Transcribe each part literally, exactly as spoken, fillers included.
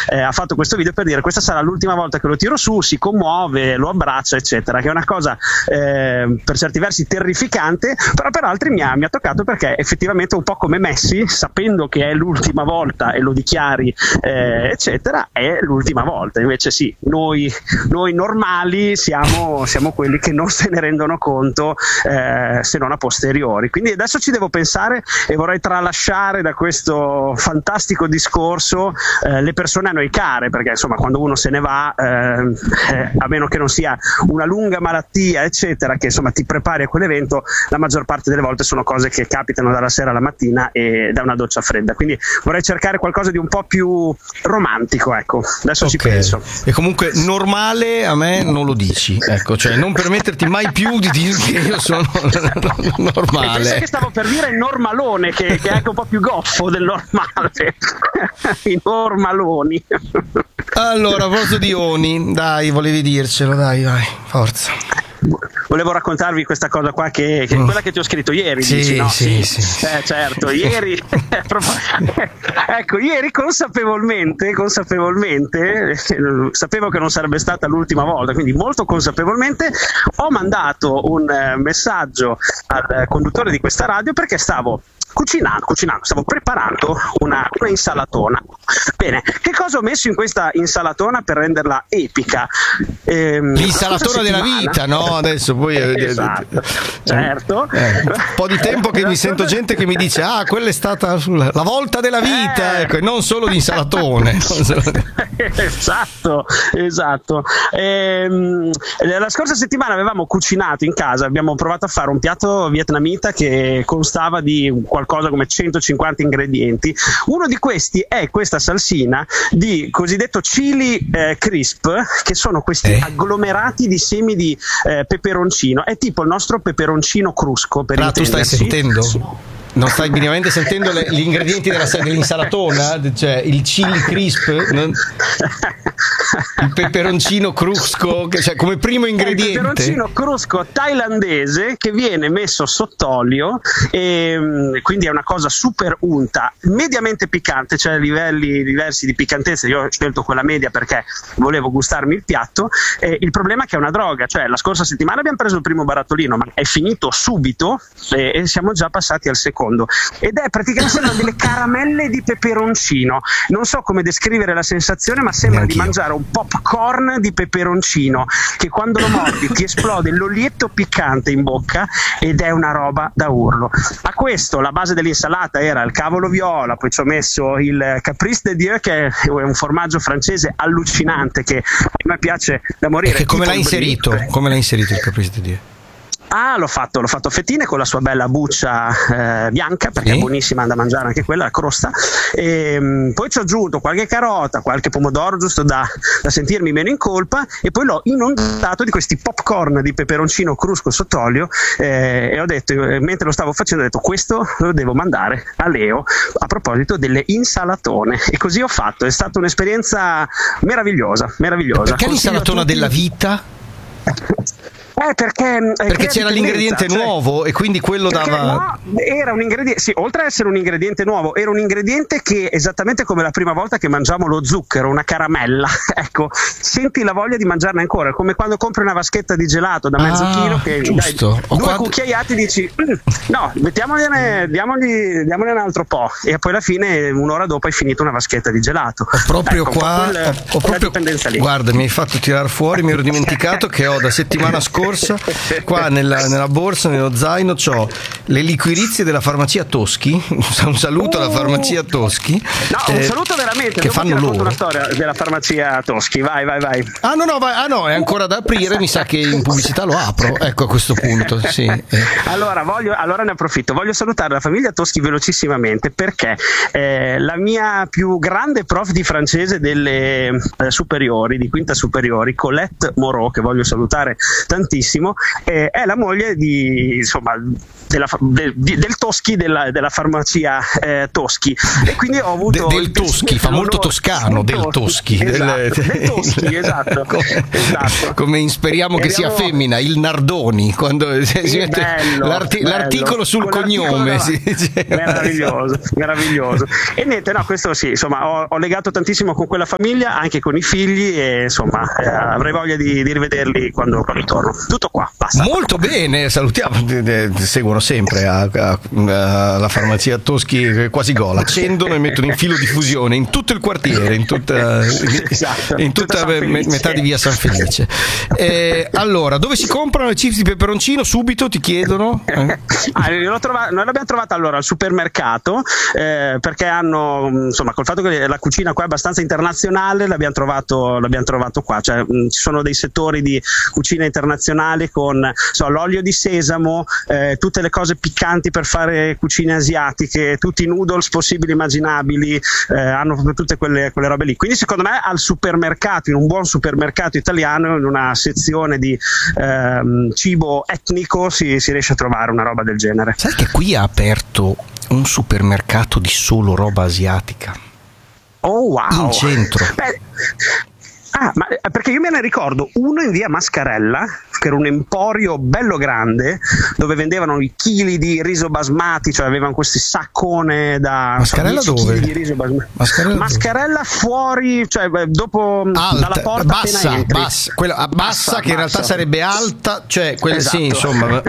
eh, ha fatto questo video per dire questa sarà l'ultima volta che lo tiro su, si commuove, lo abbraccia eccetera, che è una cosa eh, per certi versi terrificante, però per altri mi ha, mi ha toccato, perché effettivamente un po' come Messi, sapendo che è l'ultima volta e lo dichiari eh, eccetera, è l'ultima volta. Invece sì, noi, noi normali siamo, siamo quelli che non se ne rendono conto eh, se non a posteriori. Quindi adesso ci devo pensare e vorrei tralasciare da questo fantastico discorso eh, le persone a noi care, perché insomma quando uno se ne va eh, eh, a meno che non sia una lunga malattia eccetera, che insomma ti prepari a quell'evento, la maggior parte delle volte sono cose che capitano dalla sera alla mattina e da una doccia fredda. Quindi vorrei cercare qualcosa di un po' più romantico, ecco, adesso okay. ci penso. E comunque normale a me non lo dici, ecco, cioè non permetterti mai più di dire che io sono normale. E penso che stavo per dire normalone, che, che è anche un po' più goffo del normale. I normaloni. Allora, a proposito di Oni, dai, volevi dircelo, dai, vai, forza. Volevo raccontarvi questa cosa qua, che, che è quella che ti ho scritto ieri. Sì, dici, no? sì, sì, sì. Eh, certo, ieri ecco, ieri consapevolmente consapevolmente sapevo che non sarebbe stata l'ultima volta, quindi molto consapevolmente ho mandato un eh, messaggio al conduttore di questa radio, perché stavo cucinando, cucinando, stavo preparando una, una insalatona. Bene, che cosa ho messo in questa insalatona per renderla epica? Ehm, L'insalatona della vita, no? Adesso poi esatto, certo. Eh, un po' di tempo che mi sento gente che mi dice ah, quella è stata la volta della vita, eh. ecco, e non solo di insalatone. esatto, esatto. Ehm, la scorsa settimana avevamo cucinato in casa, abbiamo provato a fare un piatto vietnamita che constava di qualcosa come centocinquanta ingredienti. Uno di questi è questa salsina di cosiddetto chili eh, crisp, che sono questi eh. agglomerati di semi di eh, peperoncino. È tipo il nostro peperoncino crusco, per ah, tu stai sentendo? Sì. Non stai minimamente sentendo le, gli ingredienti della, dell'insalatona? Cioè il chili crisp, non... il peperoncino crusco, cioè come primo ingrediente. Il peperoncino crusco thailandese che viene messo sott'olio, e quindi è una cosa super unta, mediamente piccante, cioè livelli diversi di piccantezza. Io ho scelto quella media perché volevo gustarmi il piatto. E il problema è che è una droga, cioè la scorsa settimana abbiamo preso il primo barattolino, ma è finito subito e, e siamo già passati al secondo. Ed è praticamente sembrano delle caramelle di peperoncino. Non so come descrivere la sensazione, ma sembra Neanch'io. di mangiare un popcorn di peperoncino che quando lo mordi ti esplode l'olietto piccante in bocca, ed è una roba da urlo. A questo la base dell'insalata era il cavolo viola, poi ci ho messo il Caprice de Dieu, che è un formaggio francese allucinante che a me piace da morire. E che come l'hai inserito? Come l'hai inserito il Caprice de Dieu? Ah, l'ho fatto, l'ho fatto a fettine con la sua bella buccia eh, bianca, perché sì. è buonissima da mangiare anche quella, la crosta. E, mh, poi ci ho aggiunto qualche carota, qualche pomodoro, giusto da, da sentirmi meno in colpa, e poi l'ho inondato di questi popcorn di peperoncino crusco sott'olio, eh, e ho detto, eh, mentre lo stavo facendo, ho detto questo lo devo mandare a Leo a proposito delle insalatone, e così ho fatto. È stata un'esperienza meravigliosa, meravigliosa. Perché l'insalatona della vita? Eh, perché, eh, perché c'era l'ingrediente cioè, nuovo e quindi quello perché, dava. No, era un ingrediente, sì, oltre ad essere un ingrediente nuovo, era un ingrediente che, esattamente come la prima volta che mangiamo lo zucchero, una caramella, ecco, senti la voglia di mangiarne ancora, come quando compri una vaschetta di gelato da mezzo ah, chilo che giusto. dai, due quattro... cucchiaiati dici mm, no, mettiamogliene, diamogli, diamogli un altro po', e poi alla fine un'ora dopo hai finito una vaschetta di gelato. Ho proprio ecco, qua quel, ho, ho proprio, dipendenza lì. Guarda, mi hai fatto tirare fuori, mi ero dimenticato che ho da settimana scorsa qua nella, nella borsa, nello zaino, c'ho le liquirizie della farmacia Toschi. Un saluto alla farmacia Toschi. No, eh, un saluto veramente. Che Dopo fanno ti racconto loro una storia della farmacia Toschi. Vai, vai, vai. Ah no, no, vai, ah no, è ancora da aprire. Mi sa che in pubblicità lo apro. Ecco, a questo punto, sì. Eh. Allora, voglio, allora ne approfitto. Voglio salutare la famiglia Toschi velocissimamente, perché eh, la mia più grande prof di francese delle eh, superiori, di quinta superiori, Colette Moreau, che voglio salutare tantissimo, tantissimo, eh, è la moglie di, insomma, della, de, di, del Toschi, della, della farmacia eh, Toschi, e quindi ho avuto De, del Toschi, fa molto toscano, del Toschi, esatto, del, del Toschi, esatto, come, esatto. Come speriamo che Abbiamo... sia femmina, il Nardoni, quando si sì, mette bello, l'arti- bello. l'articolo sul Con cognome, l'articolo sì, sì. meraviglioso, meraviglioso. E niente, no, questo sì, insomma, ho, ho legato tantissimo con quella famiglia, anche con i figli, e insomma, eh, avrei voglia di, di rivederli quando, quando torno. Tutto qua, basta. Molto bene, salutiamo, seguono sempre a, a, a, alla farmacia Toschi quasi gol, accendono e mettono in filo diffusione in tutto il quartiere, in tutta, esatto, in tutta, tutta me, metà di via San Felice. Eh, allora, dove si comprano le chips di peperoncino? Subito ti chiedono. Eh? Ah, l'ho trova- noi l'abbiamo trovata allora al supermercato, eh, perché hanno, insomma, col fatto che la cucina qua è abbastanza internazionale, l'abbiamo trovato, l'abbiamo trovato qua. Cioè, mh, ci sono dei settori di cucina internazionale con so, l'olio di sesamo, eh, tutte le cose piccanti per fare cucine asiatiche, tutti i noodles possibili e immaginabili, eh, hanno proprio tutte quelle, quelle robe lì. Quindi secondo me al supermercato, in un buon supermercato italiano, in una sezione di ehm, cibo etnico si, si riesce a trovare una roba del genere. Sai che qui ha aperto un supermercato di solo roba asiatica? Oh wow! In centro. Beh, ah, ma perché io me ne ricordo uno in via Mascarella, che era un emporio bello grande, dove vendevano i chili di riso basmati, cioè avevano questi saccone da Mascarella so, dove? Di riso basmati. Mascarella, Mascarella fuori, cioè dopo alta, dalla porta bassa, appena entri. bassa, quella, bassa, bassa che in realtà bassa. sarebbe alta, cioè quella, esatto. sì, insomma.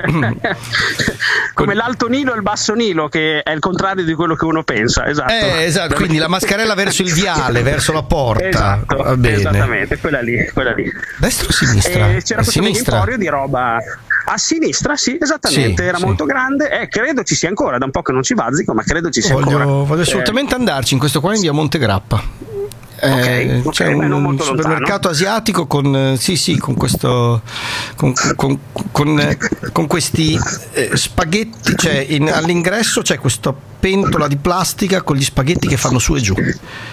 Come l'Alto Nilo e il Basso Nilo, che è il contrario di quello che uno pensa, esatto. Eh, esatto, quindi la Mascarella verso il viale, verso la porta. Esatto, va bene. esattamente, quella lì, quella lì. Destra o sinistra? E c'era a questo sinistra. emporio di roba a sinistra, sì, esattamente, Sì, era sì. molto grande, e eh, credo ci sia ancora, da un po' che non ci bazzico, ma credo ci sia Voglio, ancora. voglio assolutamente eh. andarci, in questo qua in via Montegrappa. Eh, okay, okay, c'è beh, un, un supermercato lontano. asiatico con sì sì con questo con, con, con, con questi eh, spaghetti, cioè in, all'ingresso c'è questa pentola di plastica con gli spaghetti che fanno su e giù.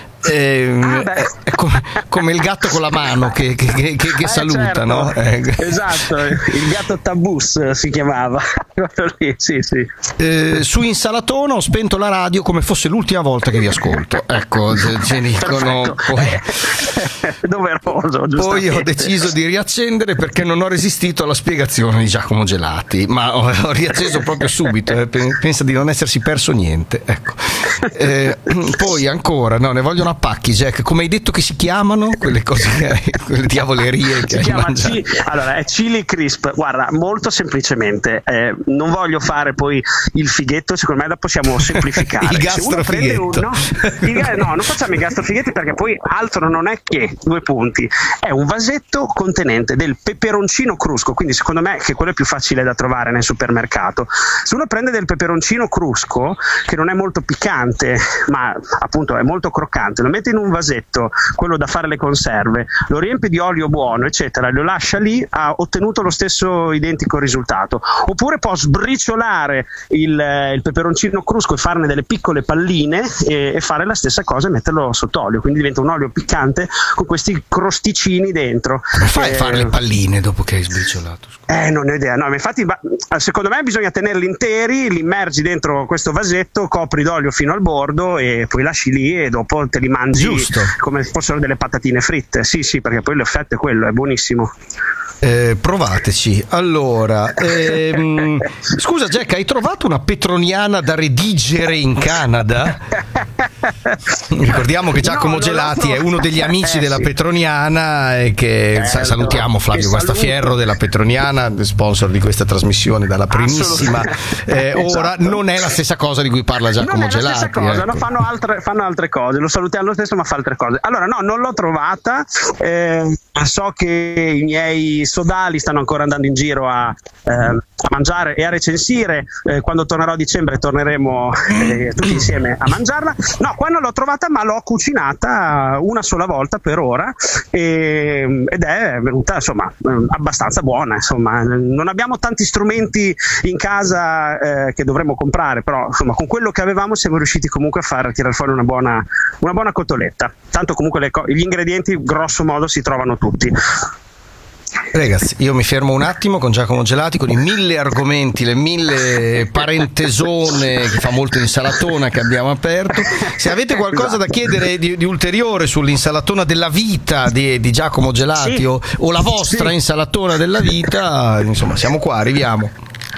Eh, ah, è come, come il gatto con la mano che, che, che, che eh, saluta, certo. no? Eh. Esatto, il gatto Tabus si chiamava. sì, sì. Eh, su Insalatona ho spento la radio come fosse l'ultima volta che vi ascolto. Ecco, ce ne dicono. Poi, eh, doveroso. Poi ho deciso di riaccendere perché non ho resistito alla spiegazione di Giacomo Gelati, ma ho, ho riacceso proprio subito. Eh, pensa di non essersi perso niente. Ecco. Eh, poi ancora, no, ne vogliono a pacchi, Jack. Come hai detto che si chiamano quelle cose, che hai, quelle diavolerie che si hai chiama mangiato? Ci, allora è chili crisp. Guarda, molto semplicemente, eh, non voglio fare poi il fighetto, secondo me la possiamo semplificare. Il gastrofighetto. No, no, non facciamo i gastrofighetti, perché poi altro non è che due punti. È un vasetto contenente del peperoncino crusco, quindi secondo me che quello è più facile da trovare nel supermercato. Se uno prende del peperoncino crusco, che non è molto piccante, ma appunto è molto croccante, lo mette in un vasetto, quello da fare le conserve, lo riempie di olio buono, eccetera, lo lascia lì, ha ottenuto lo stesso identico risultato. Oppure può sbriciolare il, il peperoncino crusco e farne delle piccole palline e, e fare la stessa cosa e metterlo sott'olio, quindi diventa un olio piccante con questi crosticini dentro. Come fai eh, a fare le palline dopo che hai sbriciolato? Eh, non ho idea, no, ma infatti secondo me bisogna tenerli interi, li immergi dentro questo vasetto, copri d'olio fino al bordo e poi lasci lì e dopo te li mangi. Giusto. Come se fossero delle patatine fritte. Sì, sì, perché poi l'effetto è quello, è buonissimo. Eh, provateci. Allora, ehm, scusa Jack, hai trovato una petroniana da redigere in Canada? Ricordiamo che Giacomo no, Gelati è uno degli amici eh, della sì. Petroniana e che Eh, salutiamo Flavio che Guastafierro della Petroniana, sponsor di questa trasmissione dalla primissima. Eh, ora esatto. non è la stessa cosa di cui parla Giacomo non è la Gelati. stessa cosa, ecco. no, fanno, altre, fanno altre cose, lo salutiamo lo stesso ma fa altre cose. Allora no, non l'ho trovata, eh, so che i miei sodali stanno ancora andando in giro a, eh, a mangiare e a recensire, eh, quando tornerò a dicembre torneremo eh, tutti insieme a mangiarla. No, qua non l'ho trovata ma l'ho cucinata una sola volta per ora e, ed è venuta insomma abbastanza buona, insomma non abbiamo tanti strumenti in casa eh, che dovremmo comprare, però insomma con quello che avevamo siamo riusciti comunque a far tirare fuori una buona, una buona cotoletta, tanto comunque le co- gli ingredienti grosso modo si trovano tutti. Ragazzi, io mi fermo un attimo con Giacomo Gelati, con i mille argomenti, le mille parentesone che fa molto insalatona che abbiamo aperto. Se avete qualcosa da chiedere di, di ulteriore sull'insalatona della vita di, di Giacomo Gelati, sì, o, o la vostra sì. insalatona della vita, insomma, siamo qua, arriviamo.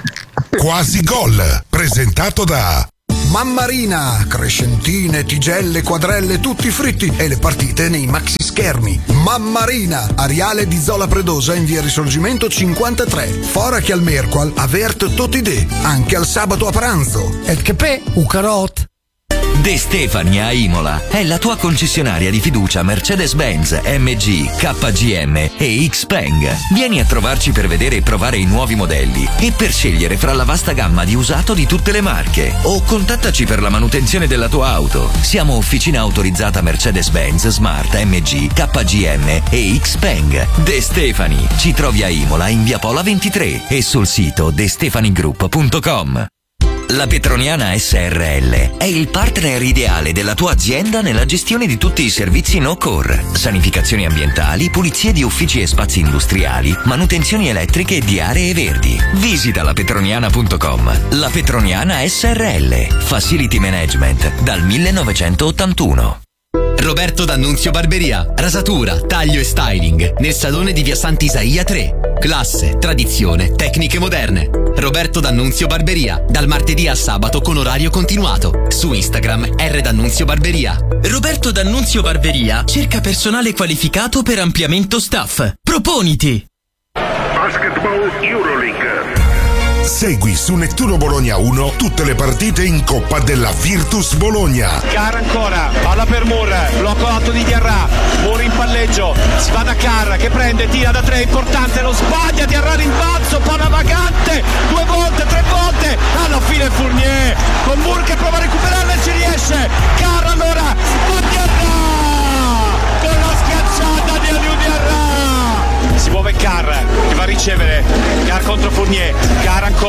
Quasi Gol, presentato da Mammarina, crescentine, tigelle, quadrelle, tutti fritti e le partite nei maxi schermi. Mammarina, Ariale di Zola Predosa in via Risorgimento cinquantatré. Fora che al Merqual, avert tutti de, anche al sabato a pranzo. E che pe, u carot. De Stefani a Imola è la tua concessionaria di fiducia Mercedes-Benz, M G, K G M e Xpeng. Vieni a trovarci per vedere e provare i nuovi modelli e per scegliere fra la vasta gamma di usato di tutte le marche, o contattaci per la manutenzione della tua auto. Siamo officina autorizzata Mercedes-Benz, Smart, M G, K G M e Xpeng. De Stefani, ci trovi a Imola in via Pola ventitré e sul sito de stefani group punto com. La Petroniana S R L è il partner ideale della tua azienda nella gestione di tutti i servizi no-core, sanificazioni ambientali, pulizie di uffici e spazi industriali, manutenzioni elettriche e di aree verdi. Visita la petroniana punto com. La Petroniana S R L, Facility Management dal millenovecentottantuno. Roberto D'Annunzio Barberia, rasatura, taglio e styling nel salone di via Sant'Isaia tre. Classe, tradizione, tecniche moderne. Roberto D'Annunzio Barberia, dal martedì al sabato con orario continuato. Su Instagram R D'Annunzio Barberia. Roberto D'Annunzio Barberia cerca personale qualificato per ampliamento staff. Proponiti! Basketball Euroleague. Segui su Nettuno Bologna uno tutte le partite in Coppa della Virtus Bologna. Carr ancora, palla per Moore, blocco alto di Diarra, Moore in palleggio, si va da Carr che prende, tira da tre, importante, lo sbaglia, Diarra rimbalzo, palla vagante, due volte, tre volte, alla fine Fournier, con Moore che prova a recuperarla e ci riesce, Carr allora, con Diarra, con la schiacciata di Aliou Diarra, si muove Carr che va a ricevere, Carr contro Fournier, Carr ancora.